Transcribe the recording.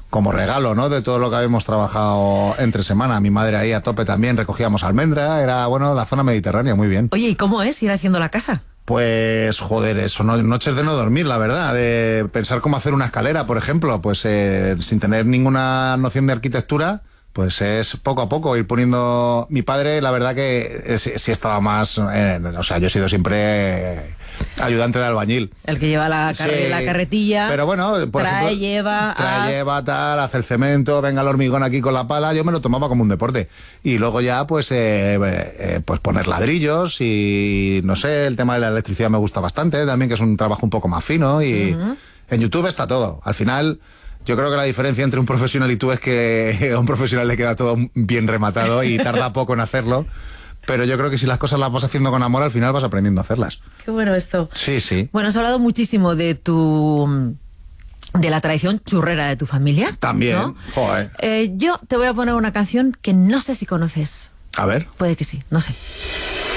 como regalo, ¿no? De todo lo que habíamos trabajado entre semana. Mi madre ahí a tope también, recogíamos almendra, era, bueno, la zona mediterránea, muy bien. Oye, ¿y cómo es ir haciendo la casa? Pues, joder, eso, noches de no dormir, la verdad, de pensar cómo hacer una escalera, por ejemplo, pues sin tener ninguna noción de arquitectura, pues es poco a poco ir poniendo... Mi padre, la verdad que sí estaba más... o sea, yo he sido siempre ayudante de albañil. El que lleva la carretilla, pero bueno, por ejemplo, lleva, tal, hace el cemento, venga el hormigón aquí con la pala, yo me lo tomaba como un deporte. Y luego ya, pues poner ladrillos y, no sé, el tema de la electricidad me gusta bastante, también, que es un trabajo un poco más fino y en YouTube está todo. Al final... Yo creo que la diferencia entre un profesional y tú es que a un profesional le queda todo bien rematado y tarda poco en hacerlo. Pero yo creo que si las cosas las vas haciendo con amor, al final vas aprendiendo a hacerlas. Qué bueno esto. Sí, sí. Bueno, has hablado muchísimo de la tradición churrera de tu familia. También. ¿No? Joder. Yo te voy a poner una canción que no sé si conoces. A ver. Puede que sí, no sé.